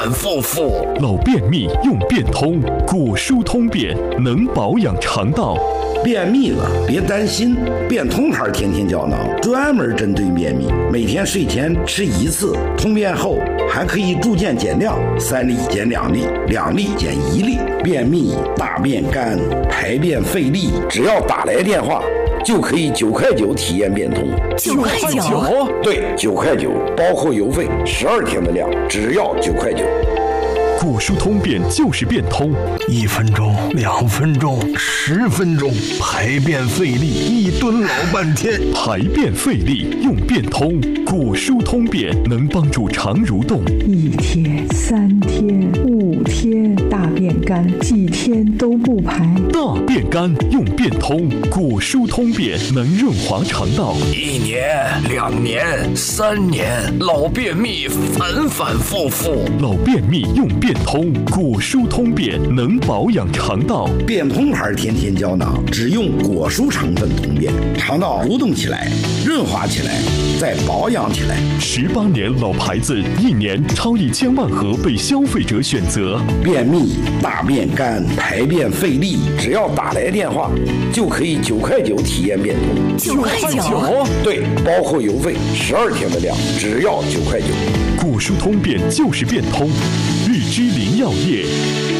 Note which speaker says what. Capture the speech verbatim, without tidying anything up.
Speaker 1: 反复复。
Speaker 2: 老便秘用便通，果蔬通便能保养肠道。
Speaker 3: 便秘了别担心，便通牌天天胶囊专门针对便秘，每天睡前吃一次，通便后还可以逐渐减量，三粒减两粒，两粒减一粒。便秘、大便干、排便费力，只要打来电话就可以九块九体验便通。
Speaker 1: 九块九？
Speaker 3: 对，九块九，包括邮费，十二天的量，只要九块九。
Speaker 2: 果蔬通便就是便通，
Speaker 4: 一分钟、两分钟、十分钟，排便费力，一蹲老半天。
Speaker 2: 排便费力用便通，果蔬通便能帮助肠蠕动。
Speaker 5: 一天、三天、五天，大便干，几天都不排。
Speaker 2: 大便干用便通，果蔬通便能润滑肠道。
Speaker 1: 一年、两年、三年，老便秘反反复复。
Speaker 2: 老便秘用便通，果蔬通便能保养肠道。
Speaker 3: 便通牌天天胶囊只用果蔬成分通便，肠道蠕动起来，润滑起来，再保养起来。
Speaker 2: 十八年老牌子，一年超一千万盒被消费者选择。
Speaker 3: 便秘、大便干、排便费力，只要打来电话就可以九块九体验便通。
Speaker 1: 九块九？
Speaker 3: 对，包括邮费，十二天的量，只要九块九。
Speaker 2: 果蔬通便就是便通，日之林药业。